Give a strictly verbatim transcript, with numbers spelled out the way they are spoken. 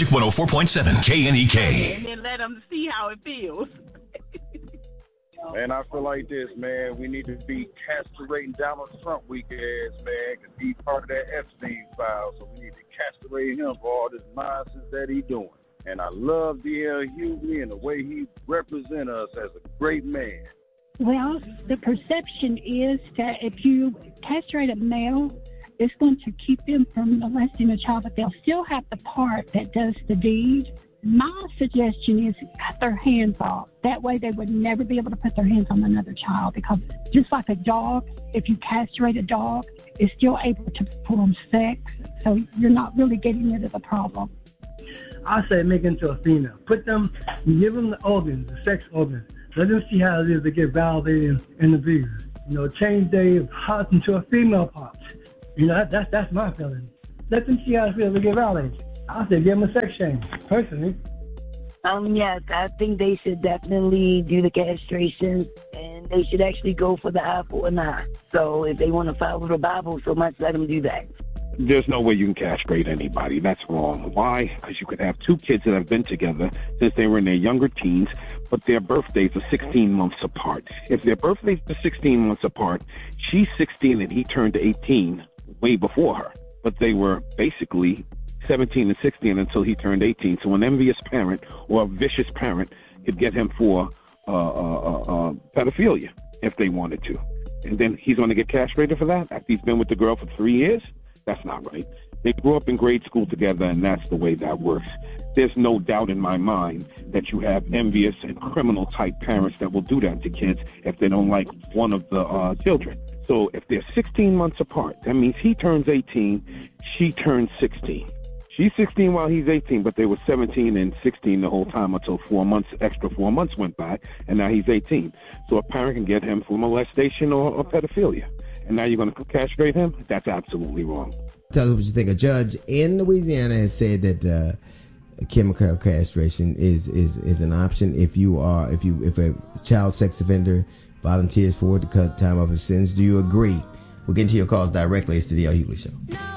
Music one oh four point seven K N E K. And then let them see how it feels. And I feel like this, man. We need to be castrating Donald Trump weak ass, man, because he's part of that Epstein file. So we need to castrate him for all this nonsense that he's doing. And I love D L Hughley and the way he represents us as a great man. Well, the perception is that if you castrate a male, it's going to keep them from molesting a child, but they'll still have the part that does the deed. My suggestion is cut their hands off. That way they would never be able to put their hands on another child, because just like a dog, if you castrate a dog, it's still able to perform sex. So you're not really getting rid of the problem. I say make it into a female. Put them, give them the organs, the sex organs. Let them see how it is to get validated in the views. You know, change their parts into a female part. You know, that, that's that's my feeling. Let them see how it feels to get validated. I say give them a sex change, personally. Um, yes, I think they should definitely do the castration, and they should actually go for the eye for an eye. So if they want to follow the Bible so much, let them do that. There's no way you can castrate anybody. That's wrong. Why? Because you could have two kids that have been together since they were in their younger teens, but their birthdays are sixteen months apart. If their birthdays are sixteen months apart, she's sixteen and he turned eighteen way before her. But they were basically seventeen and sixteen until he turned eighteen. So an envious parent or a vicious parent could get him for uh, uh, uh, uh, pedophilia if they wanted to. And then he's going to get castrated for that after he's been with the girl for three years? That's not right. They grew up in grade school together, and that's the way that works. There's no doubt in my mind that you have envious and criminal-type parents that will do that to kids if they don't like one of the uh, children. So if they're sixteen months apart, that means he turns eighteen, she turns sixteen. She's sixteen while he's eighteen, but they were seventeen and sixteen the whole time until four months, extra four months went by, and now he's eighteen. So a parent can get him for molestation or, or pedophilia. And now you're going to castrate him? That's absolutely wrong. Tell us what you think. A judge in Louisiana has said that uh, chemical castration is, is, is an option if you are if you if a child sex offender volunteers for it to cut time off his sentence. Do you agree? We'll get into your calls directly. It's the D L Hughley Show.